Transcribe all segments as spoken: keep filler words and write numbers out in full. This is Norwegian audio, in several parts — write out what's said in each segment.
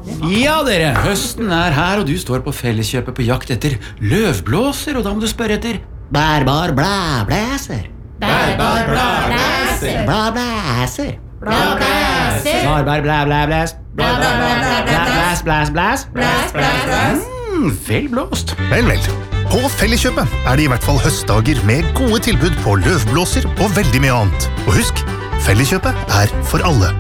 Ja, dere, høsten er her, og du står på Felleskjøpet på jakt etter løvblåser, og da må du spørre etter Bærbar blæblæser. Bærbar blæblæser. Blæblæser. Blæblæser. Bærbar blæblæblæs. Blæblæs, blæs, blæs. Blæs, blæs, blæs. Mm, vel blåst. Vel, vel. På Felleskjøpet er det i hvert fall høstdager med gode tilbud på løvblåser og veldig mye annet. Og husk, Felleskjøpet er for alle.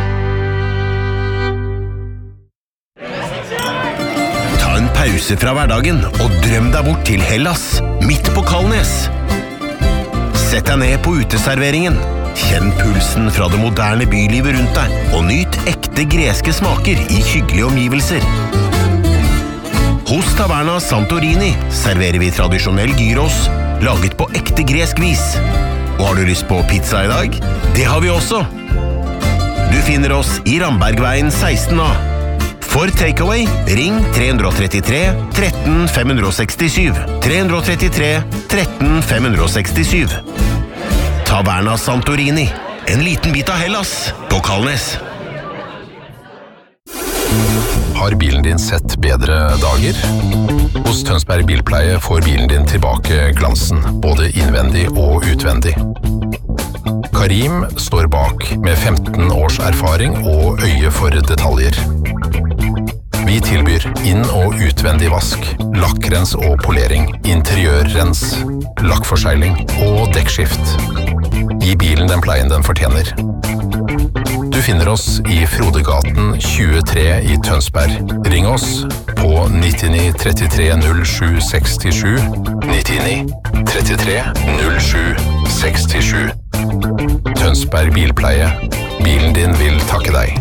Ta en pause fra hverdagen og drøm deg bort til Hellas, midt på Kalnes. Sett deg ned på uteserveringen. Kjenn pulsen fra det moderne bylivet rundt deg, og nyt ekte greske smaker i hyggelige omgivelser. Hos Taverna Santorini serverer vi tradisjonell gyros, laget på ekte gresk vis. Og har du lyst på pizza i dag? Det har vi også. Du finner oss i Rambergveien seksten A. For takeaway, ring tre tre tre, tretten fem sekstisju. tre tre tre, tretten fem sekstisju. Taverna Santorini. En liten bit av Hellas på Kalnes. Har bilen din sett bedre dager? Hos Tønsberg Bilpleie får bilen din tilbake glansen, både innvendig og utvendig. Karim står bak med femten års erfaring og øye for detaljer. Vi tilbyr inn- og utvendig vask, lakkrens og polering, interiørrens, lakkforsegling og dekkskift. Gi bilen den pleien den fortjener. Du finner oss i Frodegaten tjuetre i Tønsberg. Ring oss på nittini trettitre null sju sekstisju, nittini trettitre null sju sekstisju. Tønsberg Bilpleie. Bilen din vil takke deg.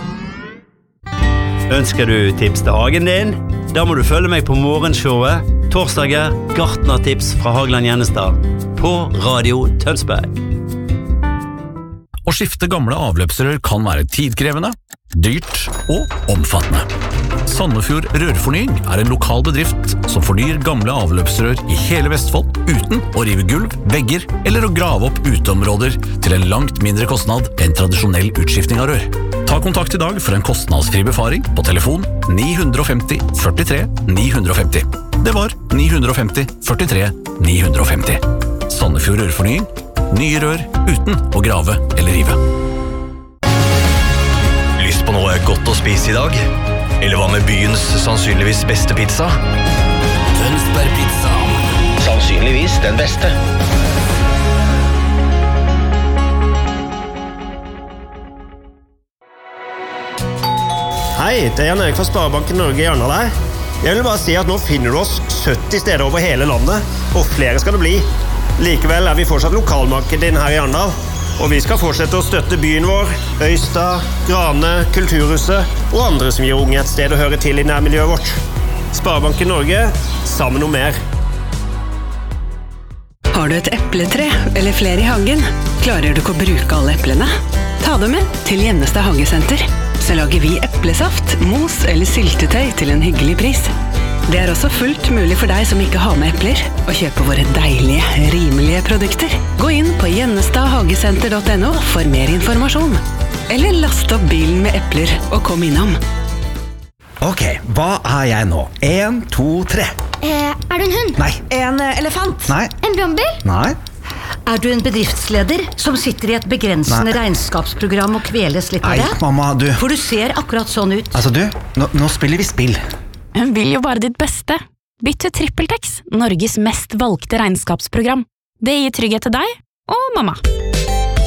Ønsker du tips til hagen din? Da må du følge meg på morgenshowet. Torsdager, gartnertips fra Hagland Gjennestad. På Radio Tønsberg. Å skifte gamle avløpsrør kan være tidkrevende, dyrt og omfattende. Sandefjord Rørfornying er en lokal bedrift som fornyer gamle avløpsrør i hele Vestfold uten å rive gulv, vegger eller å grave opp uteområder til en langt mindre kostnad enn tradisjonell utskifting av rør. Ta kontakt i dag for en kostnadsfri befaring på telefon ni fem null, førtitre, ni fem null. Det var ni fem null, førtitre, ni fem null. Sandefjord Rørfornying. Nye rør uten å grave eller rive. Lyst på noe godt å spise i dag? Eller hva med byens sannsynligvis beste pizza? Tønsberg pizza. Sannsynligvis den beste. Hei, det er Jan Erik fra Sparebanken Norge i Arendal her. Jeg vil bare si at nå finner du oss sytti steder over hele landet, og flere skal det bli. Likevel er vi fortsatt lokalmarkedet din her i Arendal, og vi skal fortsette å støtte byen vår, Øystad, Grane, Kulturhuset og andre som gir unge et sted å høre til i nærmiljøet vårt. Sparebanken Norge, sammen om mer. Har du et epletre eller flere i hagen? Klarer du ikke å bruke alle eplene? Ta dem med til Gjennestad Hagesenter. Så lager vi eplesaft, mos eller syltetøy til en hyggelig pris. Det er også fullt mulig for deg som ikke har med epler å kjøpe våre deilige, rimelige produkter. Gå inn på gjennestad hagesenter punktum no for mer informasjon. Eller last opp bilen med epler og kom innom. Ok, hva er jeg nå? En, to, tre. Eh, er du en hund? Nei. En elefant? Nei. En brannbil? Nei. Er du en bedriftsleder som sitter i et begrensende Nei. regnskapsprogram og kveles litt av det? Nei, mamma, du. For du ser akkurat sånn ut. Altså du, nå, nå spiller vi spill. Hun vil jo bare ditt beste. Bytt til TrippelTex, Norges mest valgte regnskapsprogram. Det gir trygghet til deg og mamma.